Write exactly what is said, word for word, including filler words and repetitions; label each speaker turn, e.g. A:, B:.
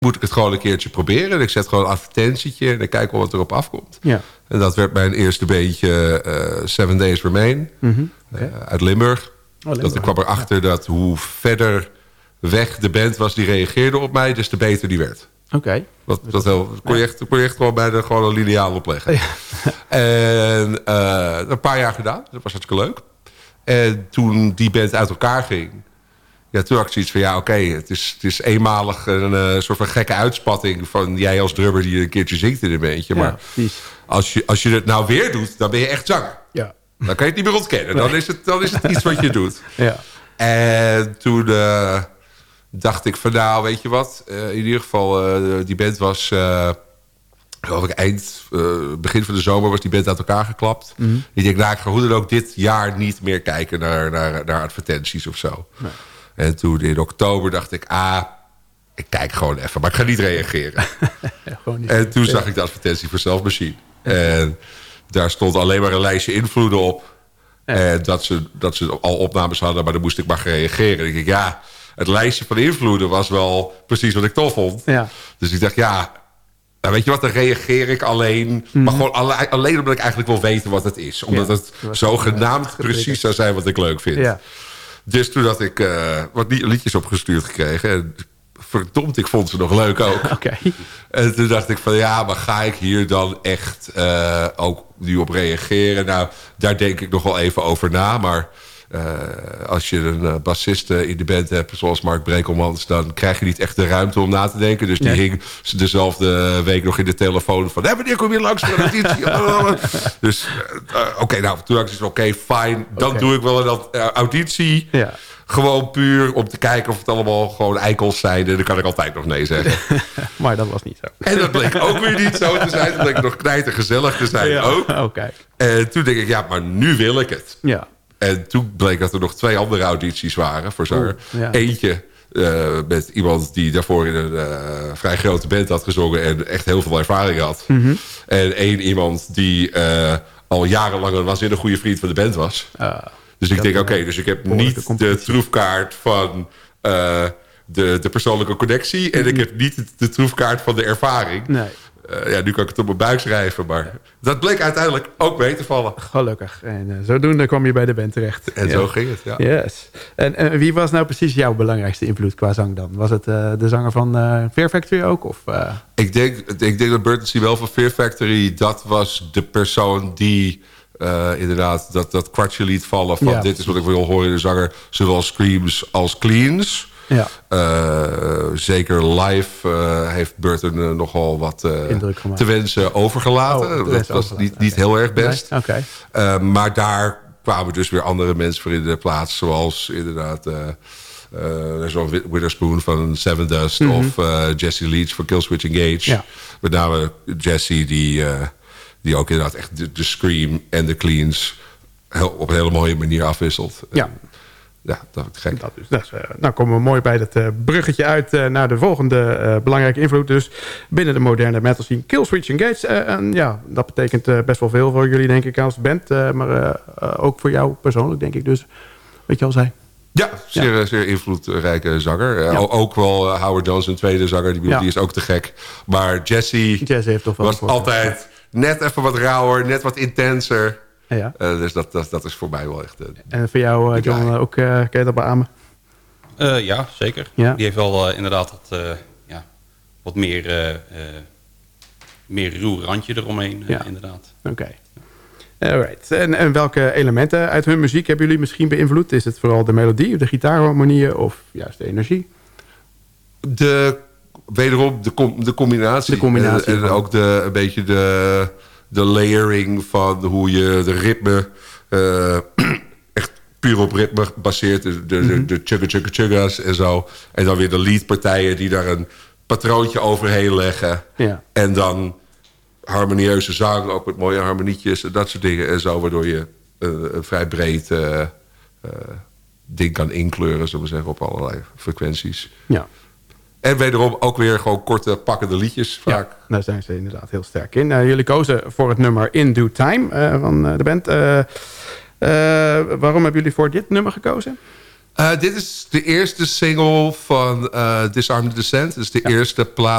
A: moet ik het gewoon een keertje proberen. En ik zet gewoon een advertentietje en ik kijk wel wat erop afkomt.
B: Ja.
A: En dat werd mijn eerste beentje uh, Seven Days Remain.
B: Mm-hmm. Okay.
A: Uh, uit Limburg.
B: Oh, Limburg.
A: Dat ik kwam erachter ja. dat hoe verder weg de band was die reageerde op mij, des te beter die werd.
B: Oké. Okay.
A: Dat, dat heel, kon, je echt, kon je echt gewoon bij de gewoon een lineaal opleggen. Ja. En uh, een paar jaar gedaan. Dat was hartstikke leuk. En toen die band uit elkaar ging, ja, toen had ik zoiets van, ja, oké, okay, het, is, het is eenmalig een uh, soort van gekke uitspatting van jij als drummer die een keertje zingt in een beetje. Maar ja, als, je, als je het nou weer doet, dan ben je echt zanger. Ja. Dan kan je het niet meer ontkennen. Nee. Dan, is het, dan is het iets wat je doet. Ja. En toen uh, dacht ik van, nou, weet je wat? Uh, in ieder geval, uh, die band was, uh, geloof ik, eind, uh, begin van de zomer was die band uit elkaar geklapt. Mm-hmm. Ik denk, nou, ik ga hoe dan ook dit jaar niet meer kijken naar, naar, naar advertenties of zo. Nee. En toen in oktober dacht ik, ah, ik kijk gewoon even. Maar ik ga niet reageren. Ja, gewoon niet en toen zag ik de advertentie voor Selfmachine. En daar stond alleen maar een lijstje invloeden op. Ja. En dat ze, dat ze al opnames hadden, maar dan moest ik maar gaan reageren. En ik dacht, ja, het lijstje van invloeden was wel precies wat ik tof vond. Ja. Dus ik dacht, ja, nou weet je wat, dan reageer ik alleen. Mm-hmm. Maar gewoon alle, alleen omdat ik eigenlijk wil weten wat het is. Omdat ja, het zogenaamd precies zou zijn wat ik leuk vind. Ja. Dus toen had ik uh, wat liedjes opgestuurd gekregen. En verdomd, ik vond ze nog leuk ook. Okay. En toen dacht ik van, ja, maar ga ik hier dan echt uh, ook nu op reageren? Nou, daar denk ik nog wel even over na. Maar uh, als je een uh, bassist in de band hebt, zoals Mark Brekelmans, dan krijg je niet echt de ruimte om na te denken. Dus die nee. hing dezelfde week nog in de telefoon van, hé, wanneer kom je langs voor een auditie? Dus, uh, oké, okay, nou, toen had ik gezegd, oké, okay, fijn. Dan okay. doe ik wel een uh, auditie. Ja. Gewoon puur om te kijken of het allemaal gewoon eikels zijn. En dan kan ik altijd nog nee zeggen.
B: Maar dat was niet zo.
A: En dat bleek ook weer niet zo te zijn. Dat bleek nog knijtergezellig te zijn ja. ook.
B: Oh, kijk.
A: En toen denk ik, ja, maar nu wil ik het.
B: Ja.
A: En toen bleek dat er nog twee andere audities waren voor zanger. Ja. Eentje uh, met iemand die daarvoor in een uh, vrij grote band had gezongen. En echt heel veel ervaring had. Mm-hmm. En één iemand die uh, al jarenlang een waanzinnig goede vriend van de band was. Uh. Dus ik denk, oké, okay, dus ik heb niet de troefkaart van uh, de, de persoonlijke connectie. En ik heb niet de, de troefkaart van de ervaring. Nee. Uh, ja, nu kan ik het op mijn buik schrijven. Maar ja. dat bleek uiteindelijk ook mee te vallen.
B: Gelukkig. En uh, zodoende kwam je bij de band terecht.
A: En ja. zo ging het, ja.
B: Yes. En uh, wie was nou precies jouw belangrijkste invloed qua zang dan? Was het uh, de zanger van uh, Fear Factory ook? Of, uh...
A: ik, denk, ik denk dat Burton C. wel van Fear Factory, dat was de persoon die Uh, inderdaad dat, dat kwartje liet vallen van ja. dit is wat ik wil horen in de zanger, zowel screams als cleans. Ja. Uh, zeker live uh, heeft Burton uh, nogal wat uh, te wensen overgelaten. Oh, dat was niet, niet okay. heel erg best. Nee? Okay. Uh, maar daar kwamen dus weer andere mensen voor in de plaats, zoals inderdaad uh, uh, zo'n Witherspoon van Seven Dust mm-hmm. of uh, Jesse Leach van Killswitch Engage. Ja. Met name Jesse die Uh, die ook inderdaad echt de, de scream en de cleans heel, op een hele mooie manier afwisselt.
B: Ja.
A: En, ja, dat vind ik gek.
B: Dat is, dat is, uh, nou komen we mooi bij dat uh, bruggetje uit uh, naar de volgende uh, belangrijke invloed. Dus binnen de moderne metal scene. Killswitch Engage. Uh, en ja, dat betekent uh, best wel veel voor jullie, denk ik, als band. Uh, maar uh, uh, ook voor jou persoonlijk, denk ik dus. Weet je al zei.
A: Ja, zeer, ja. zeer invloedrijke zanger. Ja. Uh, ook wel uh, Howard Johnson, tweede zanger. Die, ja. die is ook te gek. Maar Jesse,
B: Jesse heeft toch wel
A: was altijd net even wat rauwer, net wat intenser. Ja. Uh, dus dat, dat, dat is voor mij wel echt... Uh,
B: en voor jou, uh, John, ook, uh, kan je dat beamen?
C: Uh, ja, zeker. Ja? Die heeft wel uh, inderdaad wat, uh, ja, wat meer, uh, uh, meer ruw randje eromheen, ja. uh, inderdaad.
B: Oké. Okay. Alright. En, en welke elementen uit hun muziek hebben jullie misschien beïnvloed? Is het vooral de melodie, de gitaarharmonieën of juist de energie?
A: De... Wederom de, com- de combinatie.
B: De combinatie.
A: En, en ook de, een beetje de, de layering van hoe je de ritme uh, echt puur op ritme baseert. De, de, mm-hmm. de, de chugga chugga chugga's en zo. En dan weer de leadpartijen die daar een patroontje overheen leggen. Ja. En dan harmonieuze zang, ook met mooie harmonietjes en dat soort dingen. En zo, waardoor je uh, een vrij breed uh, uh, ding kan inkleuren, zullen we zeggen, op allerlei frequenties. Ja. En wederom ook weer gewoon korte, pakkende liedjes vaak.
B: Ja, daar zijn ze inderdaad heel sterk in. Uh, jullie kozen voor het nummer In Due Time uh, van uh, de band. Uh, uh, waarom hebben jullie voor dit nummer gekozen?
A: Uh, dit is de eerste single van uh, Disarm the Descent. Dus de ja. eerste plaat